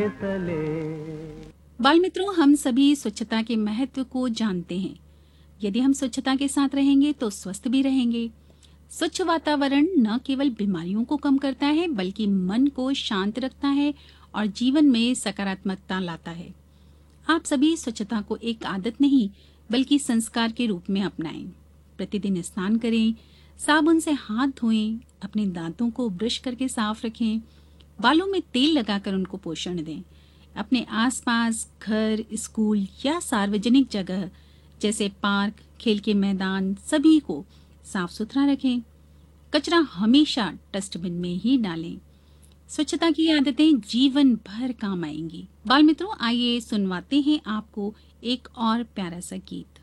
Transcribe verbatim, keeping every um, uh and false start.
बाल मित्रों, हम सभी स्वच्छता के महत्व को जानते हैं। यदि हम स्वच्छता के साथ रहेंगे तो स्वस्थ भी रहेंगे। स्वच्छ वातावरण न केवल बीमारियों को कम करता है बल्कि मन को शांत रखता है और जीवन में सकारात्मकता लाता है। आप सभी स्वच्छता को एक आदत नहीं बल्कि संस्कार के रूप में अपनाएं। प्रतिदिन स्नान करें, साबुन से हाथ धोएं, अपने दांतों को ब्रश करके साफ रखें, बालों में तेल लगाकर उनको पोषण दें। अपने आसपास घर, स्कूल या सार्वजनिक जगह जैसे पार्क, खेल के मैदान सभी को साफ सुथरा रखें। कचरा हमेशा डस्टबिन में ही डालें। स्वच्छता की आदतें जीवन भर काम आएंगी। बाल मित्रों, आइए सुनवाते हैं आपको एक और प्यारा सा गीत।